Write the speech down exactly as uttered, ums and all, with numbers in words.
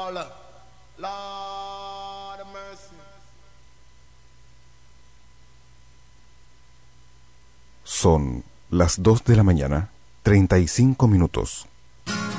Son las dos de la mañana, treinta y cinco minutos.